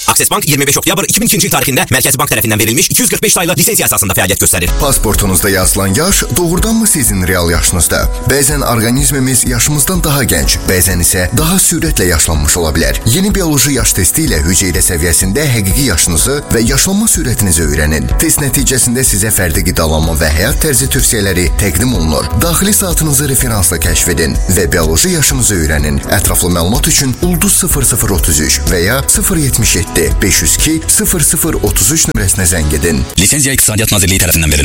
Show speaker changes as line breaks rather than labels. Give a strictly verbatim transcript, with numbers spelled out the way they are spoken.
Akses Bank yirmi beş oktyabr iki bin ikinci yıl tarihinde Merkez Bank tarafından verilmiş iki yüz kırk beş sayılı lisensiya esasında fəaliyyət göstərir.
Pasportunuzda yazılan yaş doğrudanmı sizin real yaşınızda? Bəzən orqanizmimiz yaşımızdan daha gənc, bəzən isə daha sürətlə yaşlanmış ola bilər. Yeni bioloji yaş testi ilə hüceyrə səviyyəsində həqiqi yaşınızı və yaşlanma sürətinizi öyrənin. Test nəticəsində sizə fərdi qidalanma və həyat tərzi tövsiyələri təqdim olunur. Daxili saatınızı referansla kəşf edin və bioloji yaşınızı öyrənin. Ətraflı məlumat üçün Ulduz sıfır sıfır otuz üç və ya sıfır yetmiş yeddi beş yüz iki sıfır sıfır otuz üç nömrəsinə zəng edin.
Lisenziya İqtisadiyyat Nazirliyi tərəfindən verilmişdir.